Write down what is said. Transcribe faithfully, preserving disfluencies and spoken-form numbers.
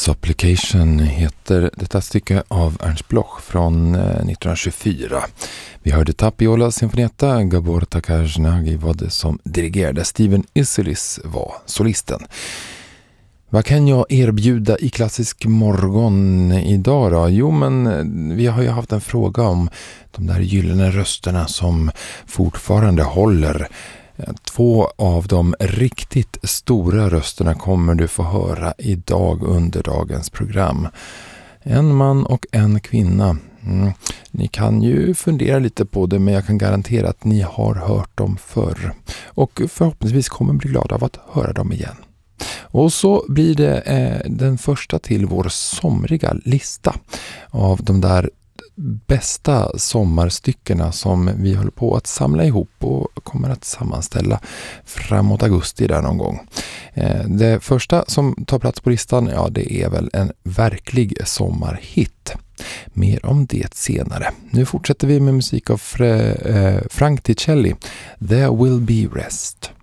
Supplication heter detta stycke av Ernst Bloch från nittonhundratjugofyra. Vi hörde Tapiola Sinfonietta, Gabor Takasnagi var det som dirigerade. Steven Isserlis var solisten. Vad kan jag erbjuda i klassisk morgon idag då? Jo, men vi har ju haft en fråga om de där gyllene rösterna som fortfarande håller. Två av de riktigt stora rösterna kommer du få höra idag under dagens program. En man och en kvinna. Mm. Ni kan ju fundera lite på det, men jag kan garantera att ni har hört dem förr. Och förhoppningsvis kommer bli glada av att höra dem igen. Och så blir det eh, den första till vår somriga lista av de där bästa sommarstyckena som vi håller på att samla ihop och kommer att sammanställa framåt augusti där någon gång. Eh, det första som tar plats på listan, ja, det är väl en verklig sommarhit. Mer om det senare. Nu fortsätter vi med musik av Fre- eh, Frank Ticelli. There Will Be Rest.